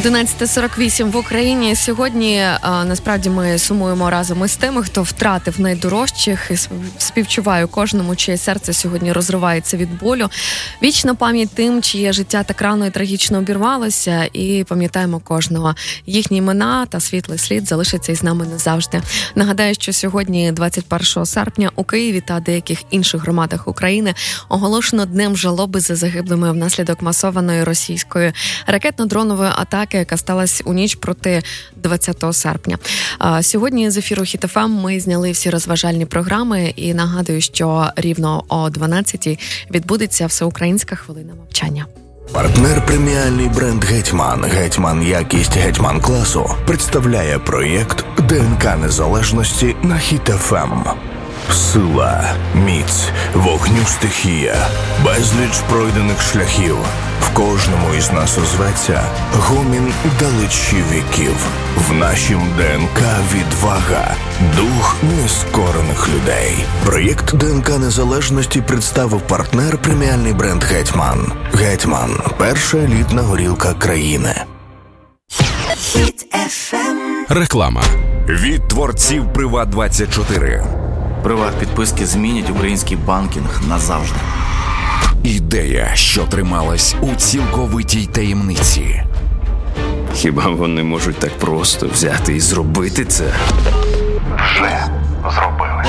11:48 в Україні. Сьогодні, насправді, ми сумуємо разом із тими, хто втратив найдорожчих. І співчуваю кожному, чиє серце сьогодні розривається від болю. Вічна пам'ять тим, чиє життя так рано і трагічно обірвалося. І пам'ятаємо кожного. Їхні імена та світлий слід залишаться із нами назавжди. Нагадаю, що сьогодні, 21 серпня, у Києві та деяких інших громадах України оголошено Днем жалоби за загиблими внаслідок масованої російської ракетно-дронової атаки, яка сталася у ніч проти 20 серпня. Сьогодні з ефіру Хіт ФМ ми зняли всі розважальні програми і нагадую, що рівно о 12-й відбудеться всеукраїнська хвилина мовчання. Партнер преміальний бренд «Гетьман». «Гетьман» якість «Гетьман» класу представляє проєкт ДНК Незалежності на Хіт ФМ. Сила, міць, вогню стихія, безліч пройдених шляхів. В кожному із нас озветься гомін далечі віків. В нашім ДНК відвага, дух нескорених людей. Проєкт ДНК Незалежності представив партнер преміальний бренд «Гетьман». «Гетьман» – перша елітна горілка країни. Хіт FM. Реклама. Від творців «Приват24». Приват-підписки змінять український банкінг назавжди. Ідея, що трималась у цілковитій таємниці. Хіба вони можуть так просто взяти і зробити це? Вже зробили.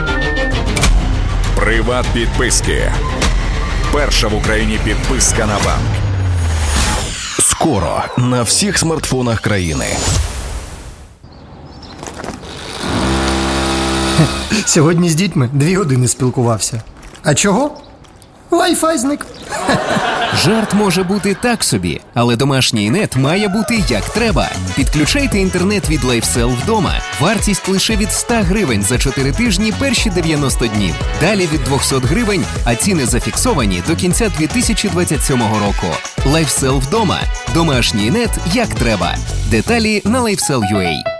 Приват-підписки. Перша в Україні підписка на банк. Скоро на всіх смартфонах країни. Сьогодні з дітьми 2 години спілкувався. А чого? Wi-Fi зник. Жарт може бути так собі, але домашній нет має бути як треба. Підключайте інтернет від LifeSell вдома. Вартість лише від 100 гривень за 4 тижні перші 90 днів. Далі від 200 гривень, а ціни зафіксовані до кінця 2027 року. LifeSell вдома. Домашній нет як треба. Деталі на LifeSell.ua.